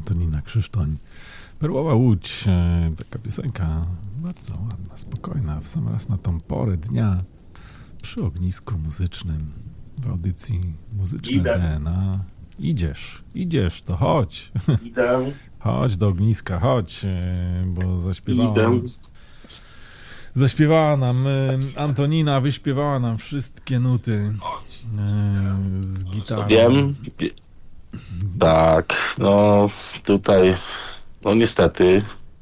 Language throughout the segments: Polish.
Antonina Krzysztoń. Perłowa Łódź, taka piosenka bardzo ładna, spokojna, w sam raz na tą porę dnia przy ognisku muzycznym w audycji Muzyczne DNA. Idziesz, to chodź. Idę. Chodź do ogniska, chodź, bo zaśpiewała nam Antonina, wyśpiewała nam wszystkie nuty z gitarą. Wiem. Tak, no tutaj, no niestety,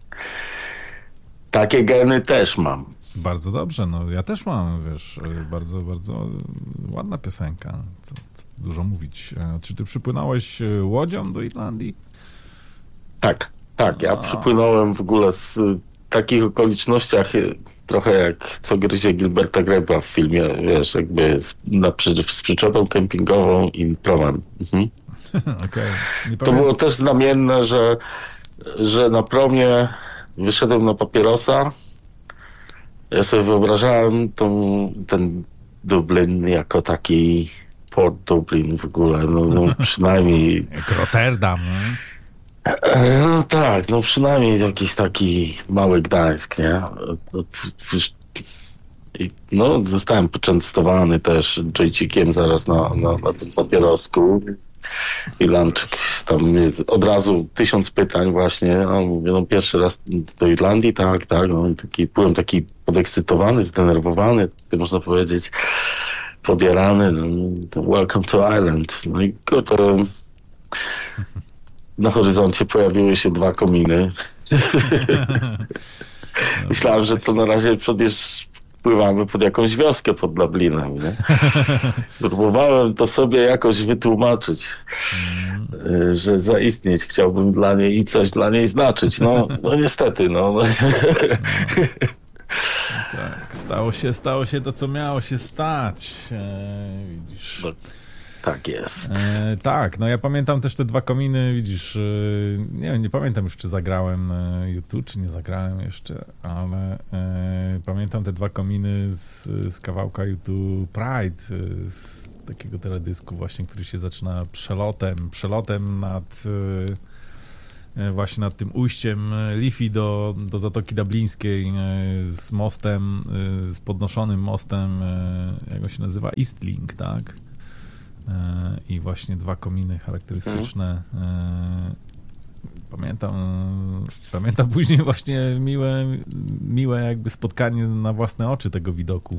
takie geny też mam. Bardzo dobrze, no ja też mam, wiesz, bardzo, bardzo ładna piosenka, co dużo mówić. Czy ty przypłynąłeś łodzią do Irlandii? Tak, ja przypłynąłem w ogóle z takich okolicznościach, trochę jak Co gryzie Gilberta Grape'a w filmie, wiesz, jakby z przyczepą kempingową i promem. Mhm. Okay. To było też znamienne, że na promie wyszedłem na papierosa. Ja sobie wyobrażałem ten Dublin jako taki Port Dublin w ogóle, no przynajmniej... Jak Rotterdam, no? No tak, no przynajmniej jakiś taki mały Gdańsk, nie? No zostałem poczęstowany też joycikiem zaraz na tym papierosku. I lunch, tam jest od razu 1000 pytań właśnie, a mówię, no pierwszy raz do Irlandii, tak, no i byłem taki podekscytowany, zdenerwowany, można powiedzieć, podjarany, no, welcome to Ireland. No i kurde, na horyzoncie pojawiły się 2 kominy. Myślałem, że to na razie pływamy pod jakąś wioskę pod Dublinem, nie? Próbowałem to sobie jakoś wytłumaczyć, że zaistnieć chciałbym dla niej i coś dla niej znaczyć. No niestety, no. Tak, stało się to, co miało się stać. Widzisz. No, tak jest. Tak, no ja pamiętam też te 2 kominy, widzisz, nie pamiętam już, czy zagrałem YouTube, czy nie zagrałem jeszcze, ale pamiętam te 2 kominy z kawałka YouTube Pride, z takiego teledysku właśnie, który się zaczyna przelotem nad właśnie nad tym ujściem Liffey do Zatoki Dublińskiej z mostem, z podnoszonym mostem, jak on się nazywa? Eastlink, tak? I właśnie 2 kominy charakterystyczne. Pamiętam później właśnie miłe jakby spotkanie na własne oczy tego widoku.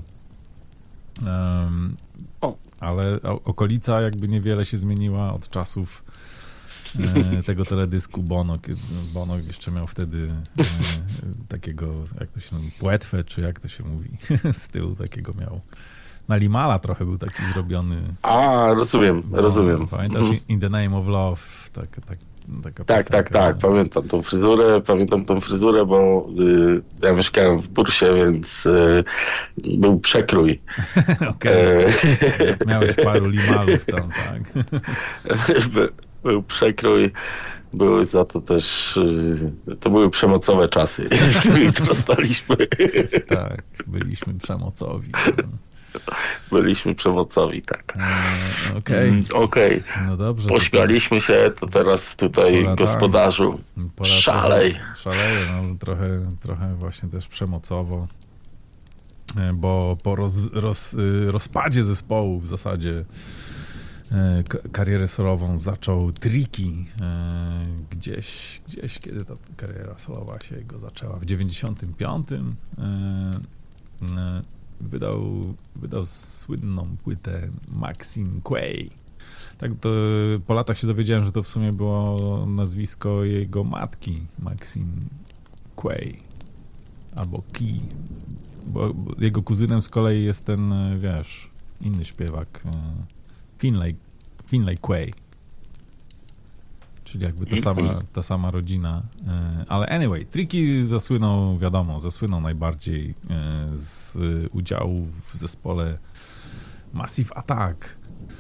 Ale okolica jakby niewiele się zmieniła od czasów tego teledysku Bono. Bono jeszcze miał wtedy takiego, jak to się mówi, płetwę, czy jak to się mówi, z tyłu takiego miał. Na Limala trochę był taki zrobiony. Rozumiem. Pamiętasz In the Name of Love? Taka Tak. Pamiętam tą fryzurę, bo ja mieszkałem w Bursie, więc był przekrój. Okej. Miałeś paru Limalów tam, tak? Był przekrój. Były za to też, to były przemocowe czasy, w których dostaliśmy. Tak, byliśmy przemocowi. Byliśmy przemocowi, tak. Okej. No dobrze. Pośmialiśmy się, to teraz tutaj gospodarzu. Szaleje, no trochę właśnie też przemocowo, bo po rozpadzie zespołu w zasadzie karierę solową zaczął Tricky. Gdzieś kiedy ta kariera solowa się jego zaczęła, w 95. Wydał słynną płytę Maxine Quay. Tak, to po latach się dowiedziałem, że to w sumie było nazwisko jego matki, Maxine Quay albo Key, bo jego kuzynem z kolei jest ten, wiesz, inny śpiewak, Finlay Quay, czyli jakby ta sama rodzina. Ale anyway, Tricky zasłynął najbardziej z udziału w zespole Massive Attack,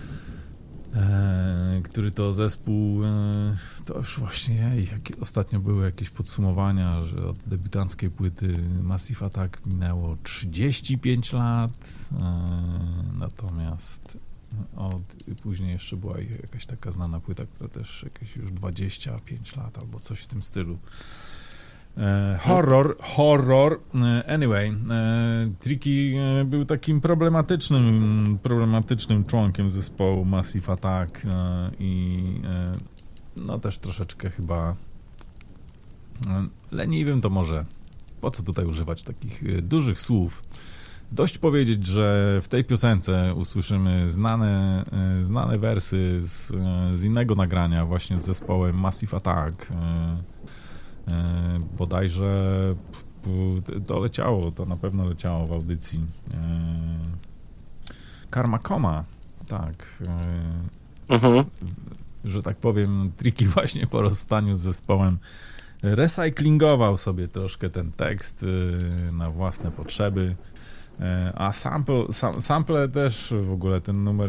który to zespół, to już właśnie ostatnio były jakieś podsumowania, że od debiutanckiej płyty Massive Attack minęło 35 lat, natomiast Później jeszcze była jakaś taka znana płyta, która też jakieś już 25 lat albo coś w tym stylu. Horror. Anyway, Tricky był takim problematycznym członkiem zespołu Massive Attack i no też troszeczkę chyba leniwym to może. Po co tutaj używać takich dużych słów? Dość powiedzieć, że w tej piosence usłyszymy znane wersy z innego nagrania, właśnie z zespołem Massive Attack. Bodajże to na pewno leciało w audycji. Karma Coma, tak. Że tak powiem, Tricky właśnie po rozstaniu z zespołem recyklingował sobie troszkę ten tekst na własne potrzeby. A sample też w ogóle ten numer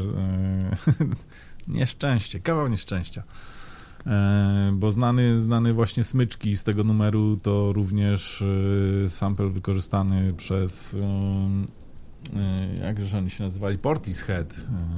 kawał nieszczęścia. Bo znany właśnie smyczki z tego numeru to również sample wykorzystany przez jakże oni się nazywali, Portishead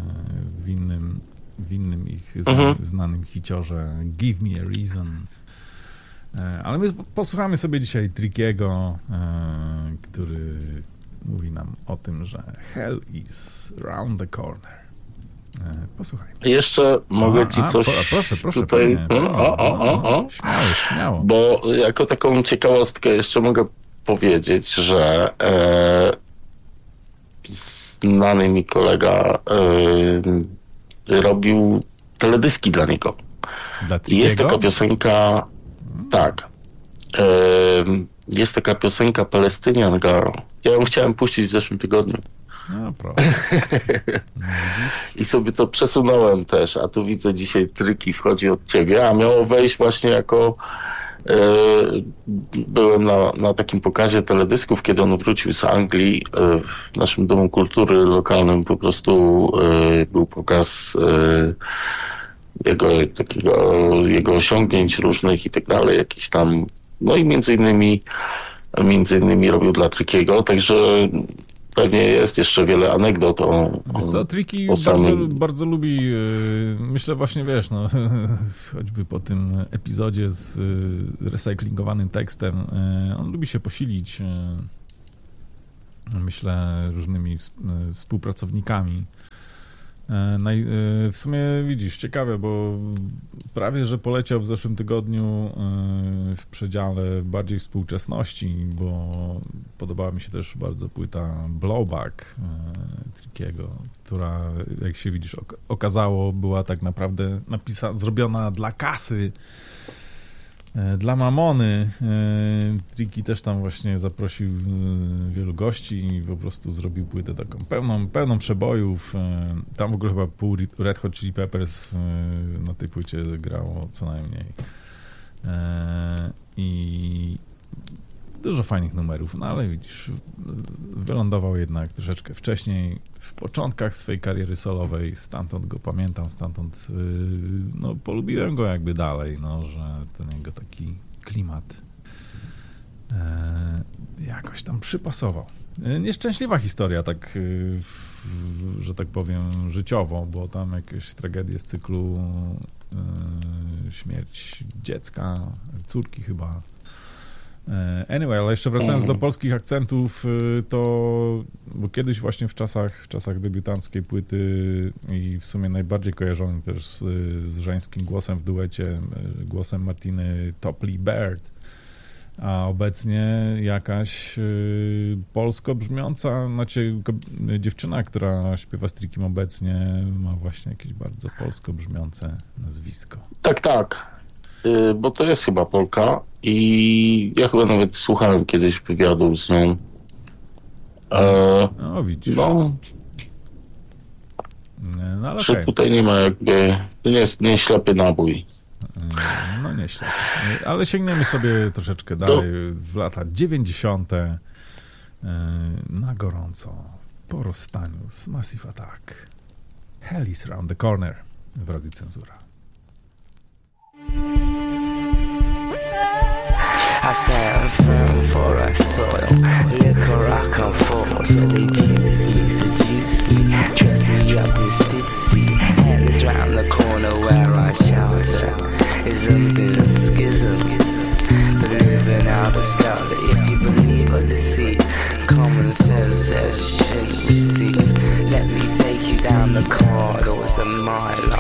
w innym ich znanym hiciorze Give Me a Reason. Ale my posłuchamy sobie dzisiaj Trickiego, który mówi nam o tym, że hell is round the corner. Posłuchaj. Jeszcze mogę ci coś proszę, tutaj... Śmiało. Bo jako taką ciekawostkę jeszcze mogę powiedzieć, że znany mi kolega robił teledyski dla niego. Dla I jest taka piosenka... Tak. Jest taka piosenka Palestinian Girl. Ja ją chciałem puścić w zeszłym tygodniu. No proszę. I sobie to przesunąłem też, a tu widzę dzisiaj Tricky wchodzi od ciebie, a miało wejść właśnie jako byłem na takim pokazie teledysków, kiedy on wrócił z Anglii. W naszym Domu Kultury lokalnym po prostu był pokaz jego osiągnięć różnych i tak dalej, jakiś tam, no i między innymi robił dla Trickiego, także pewnie jest jeszcze wiele anegdot Wiesz co, Tricky bardzo lubi, myślę właśnie, wiesz, no, choćby po tym epizodzie z recyklingowanym tekstem, on lubi się posilić, myślę, różnymi współpracownikami. W sumie widzisz, ciekawe, bo prawie, że poleciał w zeszłym tygodniu w przedziale bardziej współczesności, bo podobała mi się też bardzo płyta Blowback Trickiego, która, jak się widzisz, okazało, była tak naprawdę zrobiona dla kasy, dla mamony. Tricky też tam właśnie zaprosił wielu gości i po prostu zrobił płytę taką pełną przebojów. Tam w ogóle chyba pół Red Hot Chili Peppers na tej płycie grało co najmniej. I dużo fajnych numerów, no ale widzisz, wylądował jednak troszeczkę wcześniej, w początkach swojej kariery solowej, stamtąd go pamiętam, stamtąd no, polubiłem go jakby dalej, no, że ten jego taki klimat jakoś tam przypasował. Nieszczęśliwa historia, tak, że tak powiem, życiowo, bo tam jakieś tragedie z cyklu śmierć dziecka, córki chyba. Anyway, ale jeszcze wracając do polskich akcentów, to bo kiedyś właśnie w czasach debiutanckiej płyty i w sumie najbardziej kojarzony też z żeńskim głosem w duecie, głosem Martiny Topley-Baird, a obecnie jakaś polsko brzmiąca, znaczy dziewczyna, która śpiewa z Trickim obecnie, ma właśnie jakieś bardzo polsko brzmiące nazwisko. Tak. Bo to jest chyba Polka i ja chyba nawet słuchałem kiedyś wywiadu z nią. No widzisz. No ale okay. Tutaj nie ma jakby, nie ślepy nabój. No nie ślepy. Ale sięgniemy sobie troszeczkę dalej w lata 90. Na gorąco po rozstaniu z Massive Attack. Hell is round the corner w Radiu Cenzura. I stand firm for a soil. Liquor I come forth, really juicy, seduce me. Dress me up in stitsy. Headless round the corner where I shelter. Isms is a schism. Living out a scout that if you believe or deceit, common sense says shouldn't receive. Let me take you down the corridors of my life.